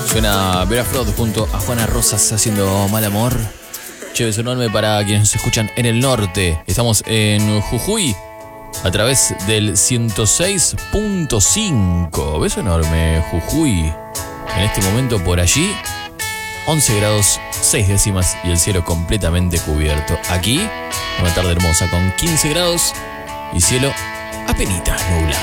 Suena Vera Frod junto a Juana Rosas haciendo Mal Amor. Che, beso enorme para quienes nos escuchan en el norte. Estamos en Jujuy a través del 106.5. Beso enorme, Jujuy. En este momento por allí, 11 grados 6 décimas y el cielo completamente cubierto. Aquí, una tarde hermosa con 15 grados y cielo apenitas nublado.